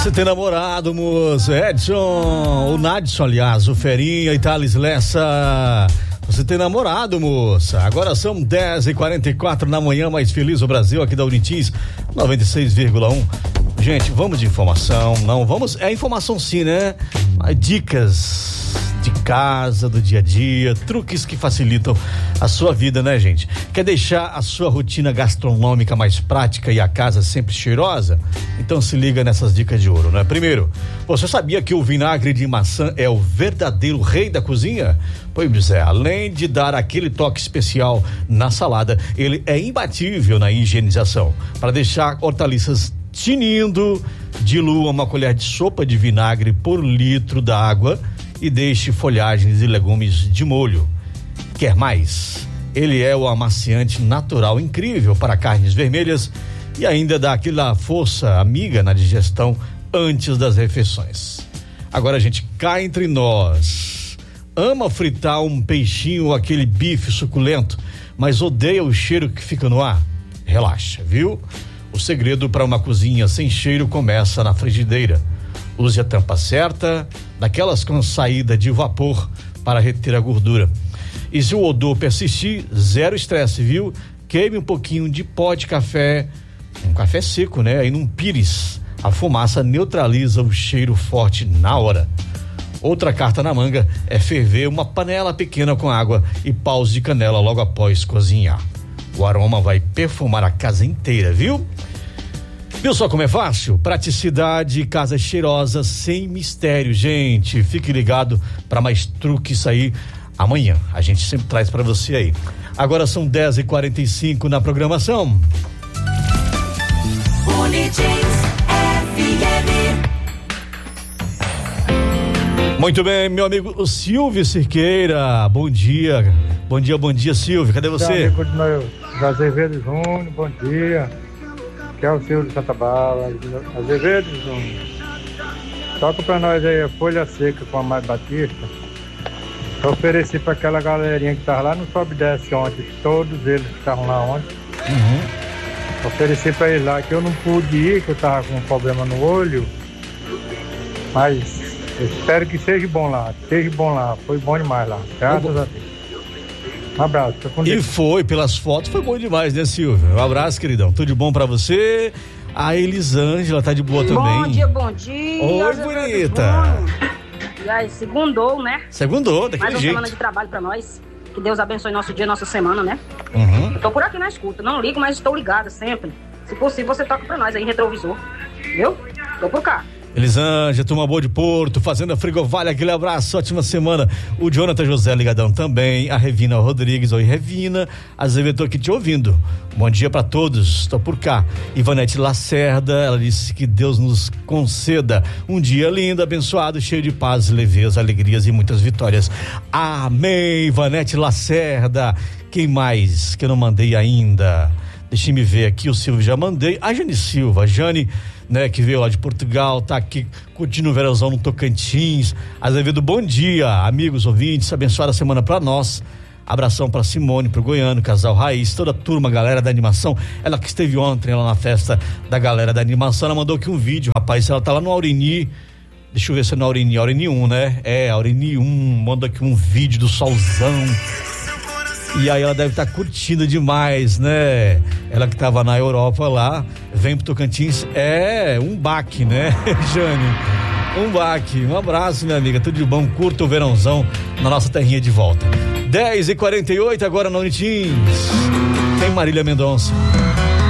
Você tem namorado, moço? Edson, o Nadson, aliás, o Ferinha e Thales Lessa. Você tem namorado, moça? Agora são 10h44 na manhã, mais feliz o Brasil aqui da Unitins 96,1. Gente, vamos de informação, não vamos, é informação sim, né? Dicas de casa, do dia a dia, truques que facilitam a sua vida, né, gente? Quer deixar a sua rotina gastronômica mais prática e a casa sempre cheirosa? Então se liga nessas dicas de ouro, né? Primeiro, você sabia que o vinagre de maçã é o verdadeiro rei da cozinha? Pois é, além de dar aquele toque especial na salada, ele é imbatível na higienização. Para deixar hortaliças tinindo, dilua uma colher de sopa de vinagre por litro da água e deixe folhagens e legumes de molho. Quer mais? Ele é o amaciante natural incrível para carnes vermelhas e ainda dá aquela força amiga na digestão antes das refeições. Agora, gente, cá entre nós, ama fritar um peixinho ou aquele bife suculento, mas odeia o cheiro que fica no ar? Relaxa, viu? O segredo para uma cozinha sem cheiro começa na frigideira. Use a tampa certa, daquelas com saída de vapor para reter a gordura. E se o odor persistir, zero estresse, viu? Queime um pouquinho de pó de café, um café seco, né? Aí num pires. A fumaça neutraliza o cheiro forte na hora. Outra carta na manga é ferver uma panela pequena com água e paus de canela logo após cozinhar. O aroma vai perfumar a casa inteira, viu? Viu só como é fácil? Praticidade, casa cheirosa, sem mistério, gente. Fique ligado para mais truques aí amanhã. A gente sempre traz para você aí. Agora são 10h45 na programação. Muito bem, meu amigo Silvio Cirqueira, bom dia. Bom dia, Silvio, cadê você? Amigo do meu Azevedo Júnior, bom dia. Que é o Silvio de Santa Bala. Azevedo Júnior, toca pra nós aí a Folha Seca com a Mai Batista. Eu ofereci pra aquela galerinha que tava lá no Sobe e Desce ontem, todos eles que estavam lá ontem. Ofereci pra eles lá que eu não pude ir, que eu tava com um problema no olho, mas eu espero que seja bom lá, foi bom demais lá, graças a Deus. Um abraço. E foi, pelas fotos, foi bom demais, né, Silvio? Um abraço, queridão. Tudo de bom pra você. A Elisângela tá de boa também. Bom dia. Oi, bonita. E aí, segundou, né? Segundou, daquele mais uma jeito. semana de trabalho pra nós. Que Deus abençoe nosso dia, nossa semana, né? Eu tô por aqui na escuta. Não ligo, mas estou ligada sempre. Se possível, você toca pra nós aí, retrovisor. Viu? Tô por cá. Elisângela, Turma Boa de Porto, Fazenda Frigovalha, aquele abraço, ótima semana. O Jonathan José ligadão também, a Revina Rodrigues, oi Revina, Azevedo aqui te ouvindo. Bom dia pra todos, estou por cá. Ivanete Lacerda, ela disse que Deus nos conceda um dia lindo, abençoado, cheio de paz, leveza, alegrias e muitas vitórias. Amém, Ivanete Lacerda. Quem mais que eu não mandei ainda? Deixa me ver aqui, o Silvio já mandei. A Jane Silva, a Jane, né, que veio lá de Portugal, tá aqui curtindo o verãozão no Tocantins. Azevedo, bom dia, amigos ouvintes, abençoada semana pra nós. Abração pra Simone, pro Goiano, Casal Raiz, toda a turma, galera da animação. Ela que esteve ontem lá na festa da galera da animação, ela mandou aqui um vídeo, rapaz, ela tá lá no Aureni. Deixa eu ver se é no Aureni 1, né? É, Aureni 1, manda aqui um vídeo do solzão. E aí ela deve estar curtindo demais, né? Ela que tava na Europa lá, vem pro Tocantins, é um baque, né, Jane? Um baque, um abraço, minha amiga, tudo de bom, curta o verãozão na nossa terrinha de volta. 10h48 agora no Unitins, tem Marília Mendonça.